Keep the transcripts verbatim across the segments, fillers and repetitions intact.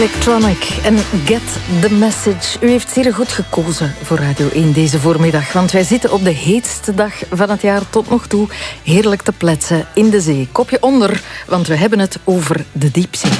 Electronic en Get the Message. U heeft zeer goed gekozen voor Radio één deze voormiddag, want wij zitten op de heetste dag van het jaar tot nog toe heerlijk te pletsen in de zee. Kopje onder, want we hebben het over de diepzee.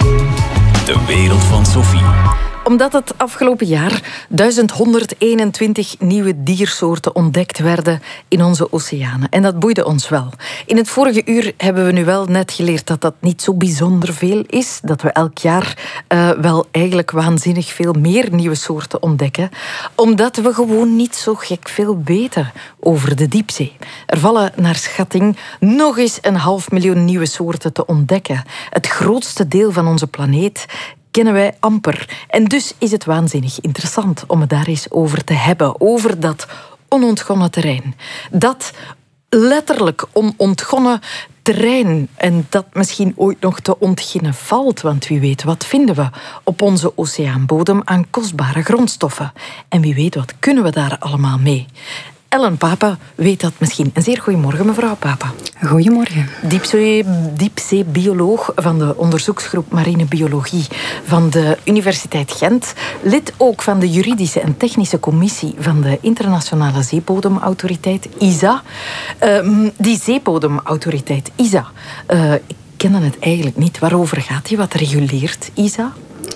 De wereld van Sophie. Omdat het afgelopen jaar duizend honderdeenentwintig nieuwe diersoorten ontdekt werden in onze oceanen. En dat boeide ons wel. In het vorige uur hebben we nu wel net geleerd dat dat niet zo bijzonder veel is. Dat we elk jaar uh, wel eigenlijk waanzinnig veel meer nieuwe soorten ontdekken. Omdat we gewoon niet zo gek veel weten over de diepzee. Er vallen naar schatting nog eens een half miljoen nieuwe soorten te ontdekken. Het grootste deel van onze planeet kennen wij amper. En dus is het waanzinnig interessant om het daar eens over te hebben. Over dat onontgonnen terrein. Dat letterlijk onontgonnen terrein. En dat misschien ooit nog te ontginnen valt. Want wie weet, wat vinden we op onze oceaanbodem aan kostbare grondstoffen? En wie weet, wat kunnen we daar allemaal mee? Ellen Papa weet dat misschien. Een zeer goedemorgen, mevrouw Papa. Goedemorgen. Diepzee, diepzeebioloog van de onderzoeksgroep Marine Biologie van de Universiteit Gent. Lid ook van de juridische en technische commissie van de Internationale Zeebodemautoriteit, I S A. Uh, die Zeebodemautoriteit, I S A, uh, ik ken het eigenlijk niet. Waarover gaat die? Wat reguleert I S A?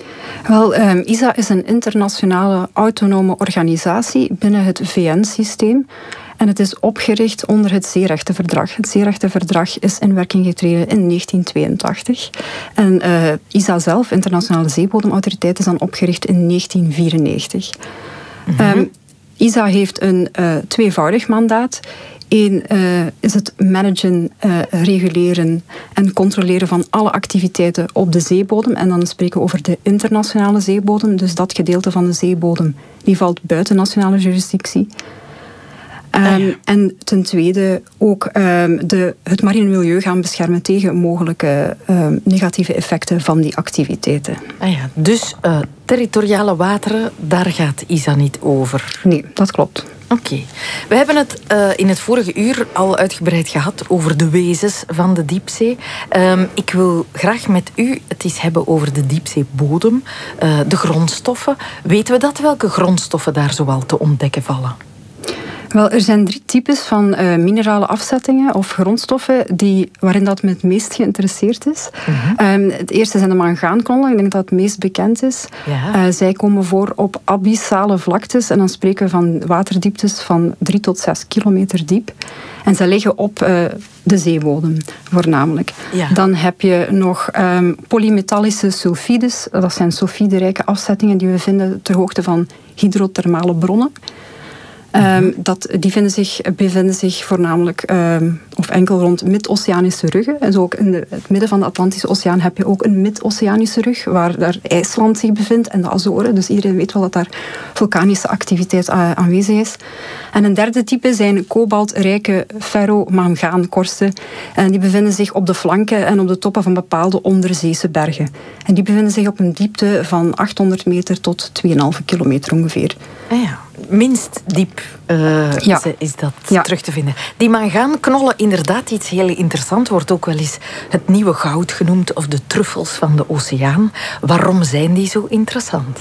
Wel, um, I S A is een internationale autonome organisatie binnen het V N-systeem. En het is opgericht onder het Zeerechtenverdrag. Het Zeerechtenverdrag is in werking getreden in negentien tweeëntachtig. En uh, I S A zelf, Internationale Zeebodemautoriteit, is dan opgericht in negentien vierennegentig. Mm-hmm. um, I S A heeft een uh, tweevoudig mandaat. Eén uh, is het managen, uh, reguleren en controleren van alle activiteiten op de zeebodem. En dan spreken we over de internationale zeebodem. Dus dat gedeelte van de zeebodem die valt buiten nationale jurisdictie. Um, ah, ja. En ten tweede ook um, de, het marine milieu gaan beschermen tegen mogelijke um, negatieve effecten van die activiteiten. Ah ja, dus uh, territoriale wateren, daar gaat I S A niet over? Nee, dat klopt. Oké. Okay. We hebben het uh, in het vorige uur al uitgebreid gehad over de wezens van de diepzee. Um, ik wil graag met u het eens hebben over de diepzeebodem, uh, de grondstoffen. Weten we dat? Welke grondstoffen daar zoal te ontdekken vallen? Wel, er zijn drie types van uh, minerale afzettingen of grondstoffen die, waarin dat men het meest geïnteresseerd is. Mm-hmm. Um, het eerste zijn de mangaanknollen. Ik denk dat het meest bekend is. Ja. Uh, zij komen voor op abyssale vlaktes. En dan spreken we van waterdieptes van drie tot zes kilometer diep. En ze liggen op uh, de zeebodem, voornamelijk. Ja. Dan heb je nog um, polymetallische sulfides. Dat zijn sulfiderijke afzettingen die we vinden ter hoogte van hydrothermale bronnen. Um, dat, die vinden zich, bevinden zich voornamelijk um, of enkel rond mid-oceanische ruggen. En zo ook in de, het midden van de Atlantische Oceaan heb je ook een mid-oceanische rug, waar daar IJsland zich bevindt en de Azoren. Dus iedereen weet wel dat daar vulkanische activiteit uh, aanwezig is. En een derde type zijn kobaltrijke ferro-mangaankorsten. En die bevinden zich op de flanken en op de toppen van bepaalde onderzeese bergen. En die bevinden zich op een diepte van achthonderd meter tot twee komma vijf kilometer ongeveer. Ah ja. Minst diep uh, ja. is dat ja. terug te vinden. Die mangaanknollen, inderdaad iets heel interessant, wordt ook wel eens het nieuwe goud genoemd of de truffels van de oceaan. Waarom zijn die zo interessant?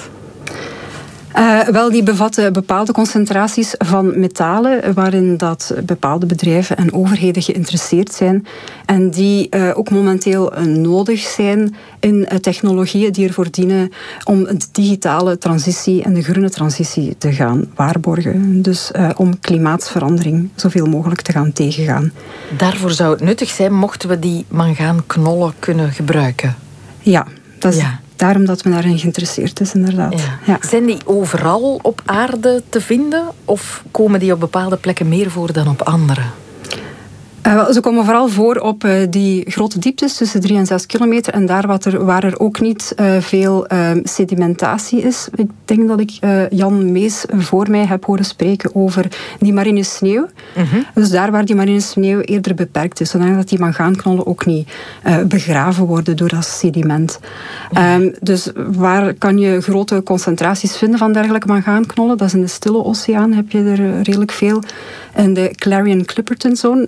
Uh, wel, die bevatten bepaalde concentraties van metalen waarin dat bepaalde bedrijven en overheden geïnteresseerd zijn en die uh, ook momenteel uh, nodig zijn in uh, technologieën die ervoor dienen om de digitale transitie en de groene transitie te gaan waarborgen. Dus uh, om klimaatsverandering zoveel mogelijk te gaan tegengaan. Daarvoor zou het nuttig zijn mochten we die mangaanknollen kunnen gebruiken? Ja, dat is... Ja. Daarom dat men daarin geïnteresseerd is, inderdaad. Ja. Ja. Zijn die overal op aarde te vinden? Of komen die op bepaalde plekken meer voor dan op andere? Uh, ze komen vooral voor op uh, die grote dieptes tussen drie en zes kilometer. En daar wat er, waar er ook niet uh, veel uh, sedimentatie is. Ik denk dat ik uh, Jan Mees voor mij heb horen spreken over die marine sneeuw. Mm-hmm. Dus daar waar die marine sneeuw eerder beperkt is. Zodat die mangaanknollen ook niet uh, begraven worden door dat sediment. Mm-hmm. Um, dus waar kan je grote concentraties vinden van dergelijke mangaanknollen? Dat is in de Stille Oceaan heb je er redelijk veel. En de Clarion-Clipperton Zone noemt dat.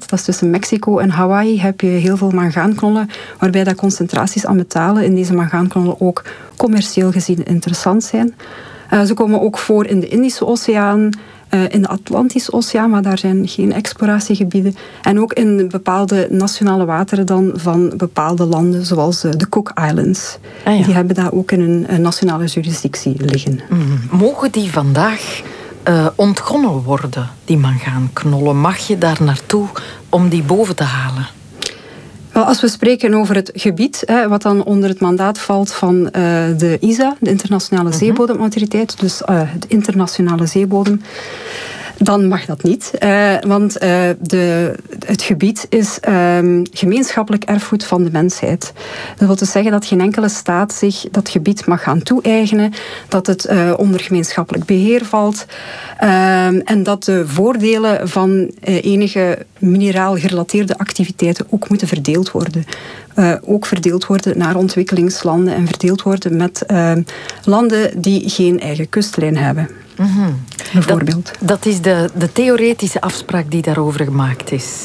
Dat is tussen Mexico en Hawaii heb je heel veel mangaanknollen, waarbij dat concentraties aan metalen in deze mangaanknollen ook commercieel gezien interessant zijn. Uh, ze komen ook voor in de Indische Oceaan, uh, in de Atlantische Oceaan, maar daar zijn geen exploratiegebieden. En ook in bepaalde nationale wateren dan van bepaalde landen, zoals uh, de Cook Islands. Ah, ja. Die hebben daar ook in een, een nationale jurisdictie liggen. Mm. Mogen die vandaag uh, ontgonnen worden, die mangaanknollen? Mag je daar naartoe om die boven te halen? Wel, als we spreken over het gebied, hè, wat dan onder het mandaat valt van uh, de I S A, de Internationale Zeebodemautoriteit, dus uh, de internationale zeebodem, dan mag dat niet. Uh, want uh, de, het gebied is um, gemeenschappelijk erfgoed van de mensheid. Dat wil dus zeggen dat geen enkele staat zich dat gebied mag gaan toe-eigenen, dat het uh, onder gemeenschappelijk beheer valt um, en dat de voordelen van uh, enige mineraal gerelateerde activiteiten ook moeten verdeeld worden. Uh, ook verdeeld worden naar ontwikkelingslanden en verdeeld worden met uh, landen die geen eigen kustlijn hebben. Mm-hmm. Bijvoorbeeld. Dat, dat is de, de theoretische afspraak die daarover gemaakt is.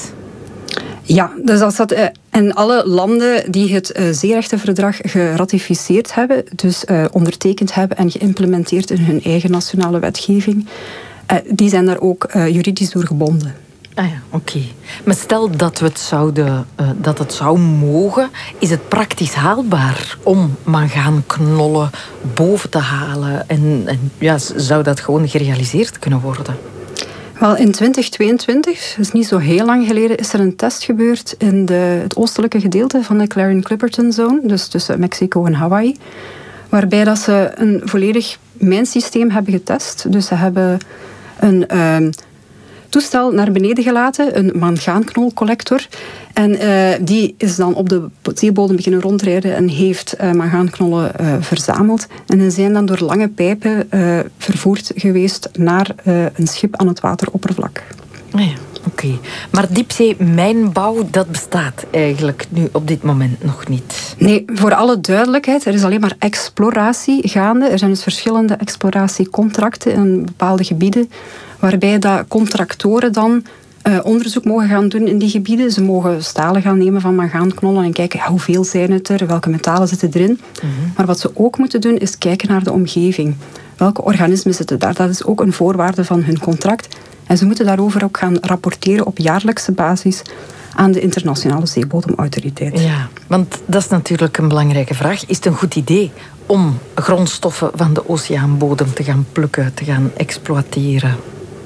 Ja, dus als dat, uh, en alle landen die het uh, zeerechtenverdrag geratificeerd hebben, dus uh, ondertekend hebben en geïmplementeerd in hun eigen nationale wetgeving, uh, die zijn daar ook uh, juridisch door gebonden. Ah ja, oké. Okay. Maar stel dat, we het zouden, uh, dat het zou mogen, is het praktisch haalbaar om mangaanknollen boven te halen? En, en ja, zou dat gewoon gerealiseerd kunnen worden? Wel, in twintig tweeëntwintig, dus niet zo heel lang geleden, is er een test gebeurd in de, het oostelijke gedeelte van de Clarion-Clipperton Zone, dus tussen Mexico en Hawaii, waarbij dat ze een volledig mijnsysteem hebben getest. Dus ze hebben een Uh, toestel naar beneden gelaten, een mangaanknolcollector. En uh, die is dan op de zeebodem beginnen rondrijden en heeft uh, mangaanknollen uh, verzameld. En die zijn dan door lange pijpen uh, vervoerd geweest naar uh, een schip aan het wateroppervlak. Ah ja, oké. Okay. Maar diepzeemijnbouw, dat bestaat eigenlijk nu op dit moment nog niet? Nee, voor alle duidelijkheid, er is alleen maar exploratie gaande. Er zijn dus verschillende exploratiecontracten in bepaalde gebieden, waarbij dat contractoren dan uh, onderzoek mogen gaan doen in die gebieden. Ze mogen stalen gaan nemen van mangaanknollen en kijken ja, hoeveel zijn het er, welke metalen zitten erin. Mm-hmm. Maar wat ze ook moeten doen is kijken naar de omgeving. Welke organismen zitten daar? Dat is ook een voorwaarde van hun contract. En ze moeten daarover ook gaan rapporteren op jaarlijkse basis aan de Internationale Zeebodemautoriteit. Ja, want dat is natuurlijk een belangrijke vraag. Is het een goed idee om grondstoffen van de oceaanbodem te gaan plukken, te gaan exploiteren?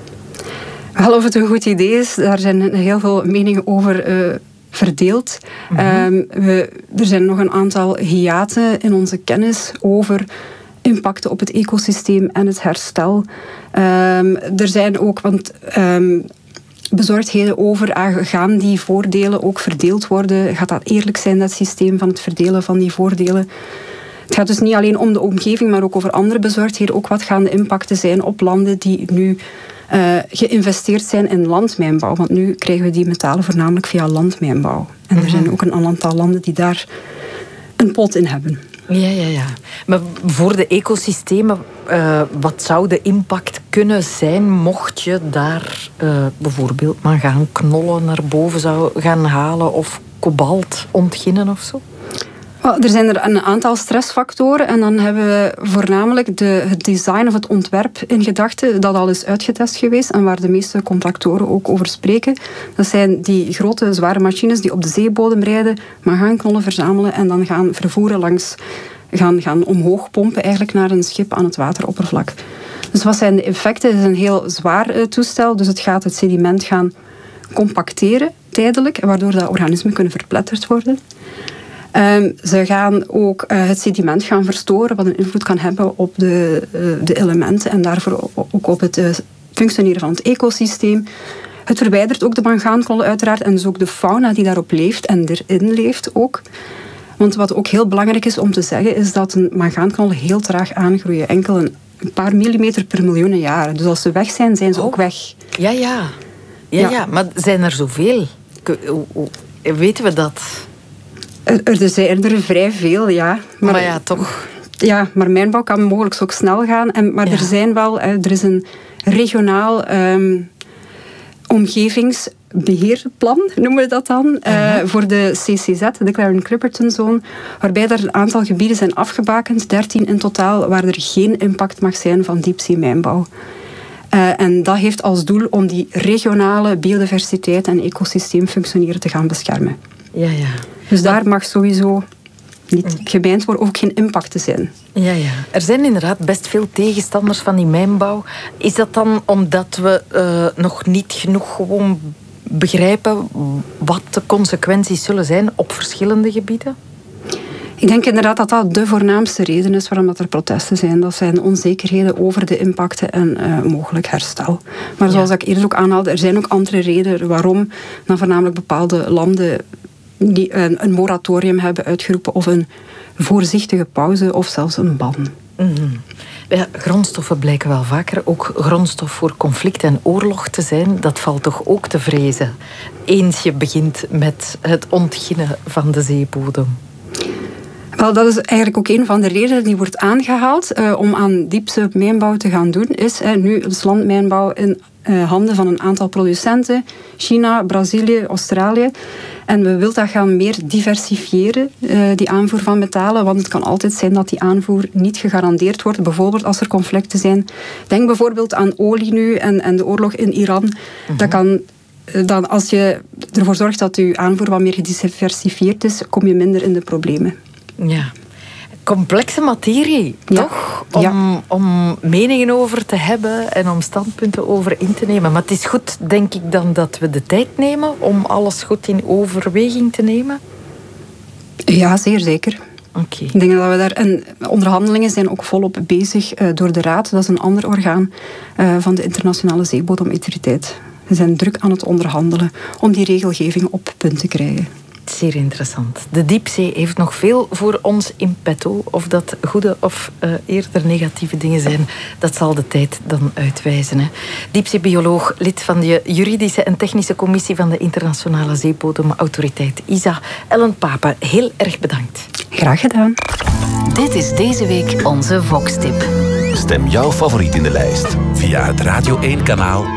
Wel, of het een goed idee is, daar zijn heel veel meningen over uh, verdeeld. Mm-hmm. Um, we, er zijn nog een aantal hiaten in onze kennis over impacten op het ecosysteem en het herstel. Um, er zijn ook want, um, bezorgdheden over, uh, gaan die voordelen ook verdeeld worden? Gaat dat eerlijk zijn, dat systeem van het verdelen van die voordelen? Het gaat dus niet alleen om de omgeving, maar ook over andere bezorgdheden. Ook wat gaan de impacten zijn op landen die nu uh, geïnvesteerd zijn in landmijnbouw? Want nu krijgen we die metalen voornamelijk via landmijnbouw. En er zijn ook een aantal landen die daar een pot in hebben. Ja, ja, ja. Maar voor de ecosystemen, uh, wat zou de impact kunnen zijn mocht je daar uh, bijvoorbeeld mangaanknollen naar boven zou gaan halen of kobalt ontginnen of zo? Well, er zijn er een aantal stressfactoren en dan hebben we voornamelijk de, het design of het ontwerp in gedachten dat al is uitgetest geweest en waar de meeste contractoren ook over spreken. Dat zijn die grote zware machines die op de zeebodem rijden, mangaanknollen verzamelen en dan gaan vervoeren langs, gaan, gaan omhoog pompen eigenlijk naar een schip aan het wateroppervlak. Dus wat zijn de effecten? Het is een heel zwaar uh, toestel, dus het gaat het sediment gaan compacteren tijdelijk, waardoor dat organismen kunnen verpletterd worden. Um, ze gaan ook uh, het sediment gaan verstoren, wat een invloed kan hebben op de, uh, de elementen en daarvoor ook op het uh, functioneren van het ecosysteem. Het verwijdert ook de mangaanknollen uiteraard en dus ook de fauna die daarop leeft en erin leeft ook. Want wat ook heel belangrijk is om te zeggen, is dat een mangaanknollen heel traag aangroeien. Enkel een, een paar millimeter per miljoenen jaren. Dus als ze weg zijn, zijn ze oh. ook weg. Ja, ja. Ja, ja. ja, maar zijn er zoveel? Weten we dat? Er zijn er vrij veel, ja. Maar, maar ja, toch. Ja, maar mijnbouw kan mogelijk ook snel gaan. En, maar ja. er zijn wel, er is een regionaal um, omgevings beheerplan, noemen we dat dan, uh, voor de C C Z, de Clarion-Clipperton Zone, waarbij er een aantal gebieden zijn afgebakend, dertien in totaal, waar er geen impact mag zijn van diepzeemijnbouw. Uh, en dat heeft als doel om die regionale biodiversiteit en ecosysteemfunctioneren te gaan beschermen. Ja, ja. Dus daar mag sowieso niet gemijnd worden, ook geen impact te zijn. Ja, ja. Er zijn inderdaad best veel tegenstanders van die mijnbouw. Is dat dan omdat we uh, nog niet genoeg gewoon begrijpen wat de consequenties zullen zijn op verschillende gebieden? Ik denk inderdaad dat dat de voornaamste reden is waarom er protesten zijn. Dat zijn onzekerheden over de impacten en uh, mogelijk herstel. Maar zoals ja. ik eerder ook aanhaalde, er zijn ook andere redenen waarom dan voornamelijk bepaalde landen die een, een moratorium hebben uitgeroepen of een voorzichtige pauze of zelfs een ban. Mm-hmm. Ja, grondstoffen blijken wel vaker ook grondstof voor conflict en oorlog te zijn. Dat valt toch ook te vrezen, eens je begint met het ontginnen van de zeebodem. Wel, dat is eigenlijk ook een van de redenen die wordt aangehaald uh, om aan diepzeemijnbouw te gaan doen. Is uh, nu is landmijnbouw in uh, handen van een aantal producenten. China, Brazilië, Australië. En we willen dat gaan meer diversifiëren, uh, die aanvoer van metalen. Want het kan altijd zijn dat die aanvoer niet gegarandeerd wordt. Bijvoorbeeld als er conflicten zijn. Denk bijvoorbeeld aan olie nu en, en de oorlog in Iran. Mm-hmm. Dat kan... Dan als je ervoor zorgt dat je aanvoer wat meer gediversifieerd is, kom je minder in de problemen. Ja, complexe materie, ja. toch? Om, ja. om meningen over te hebben en om standpunten over in te nemen. Maar het is goed, denk ik, dan dat we de tijd nemen om alles goed in overweging te nemen? Ja, zeer zeker. Okay. Ik denk dat we daar... En onderhandelingen zijn ook volop bezig uh, door de Raad. Dat is een ander orgaan uh, van de Internationale Zeebodemautoriteit. We zijn druk aan het onderhandelen om die regelgeving op punt te krijgen. Zeer interessant. De diepzee heeft nog veel voor ons in petto. Of dat goede of uh, eerder negatieve dingen zijn, dat zal de tijd dan uitwijzen. Hè. Diepzeebioloog, lid van de juridische en technische commissie van de Internationale Zeebodemautoriteit, I S A, Ellen Pape, heel erg bedankt. Graag gedaan. Dit is deze week onze Vox-tip. Stem jouw favoriet in de lijst via het Radio één kanaal